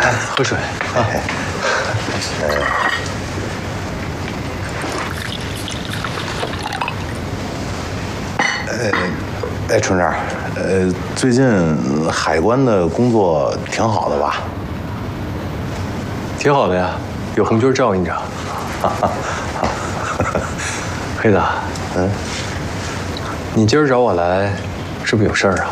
喝水啊。 春珍，最近海关的工作挺好的吧？ 挺好的呀，有红军照应着。黑子，你今儿找我来，是不是有事儿啊？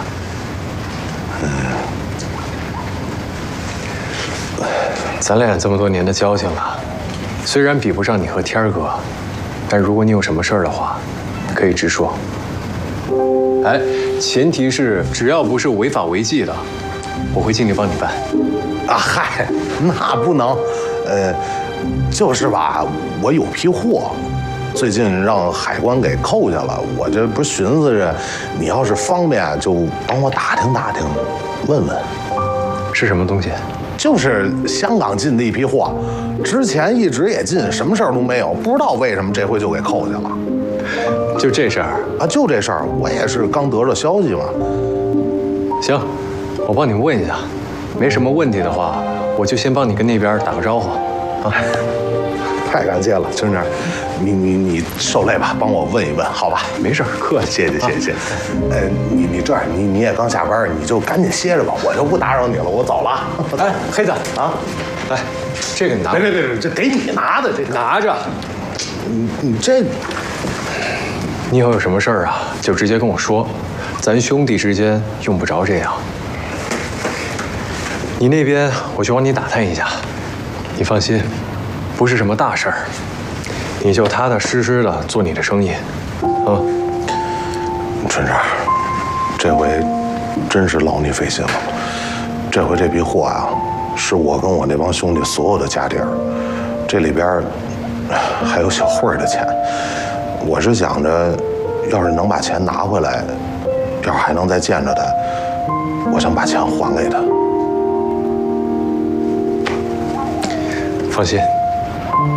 咱俩这么多年的交情了，虽然比不上你和天儿哥，但如果你有什么事儿的话，可以直说。哎，前提是只要不是违法违纪的，我会尽力帮你办。 啊嗨，那不能，就是吧，我有批货，最近让海关给扣下了，我这不寻思着，你要是方便就帮我打听打听，问问， 是什么东西？ 就是香港进的一批货，之前一直也进，什么事儿都没有，不知道为什么这回就给扣下了。 就这事儿啊？就这事儿，我也是刚得着消息嘛。 行，我帮你问一下，没什么问题的话，我就先帮你跟那边打个招呼。啊， 太感谢了，春珍，你受累吧，帮我问一问，好吧？ 没事，客气， 谢谢。你这样，你也刚下班，你就赶紧歇着吧，我就不打扰你了，我走了。 哎，黑子啊，来，这个你拿。 别，这给你拿的，这拿着。 你这。 你以后有什么事儿啊，就直接跟我说，咱兄弟之间用不着这样。你那边我去帮你打探一下，你放心，不是什么大事儿，你就踏踏实实的做你的生意，啊。 春珍，这回真是劳你费心了。这回这批货啊，是我跟我那帮兄弟所有的家底儿，这里边还有小慧的钱。我是想着，要是能把钱拿回来，要是还能再见着他，我想把钱还给他。 放心。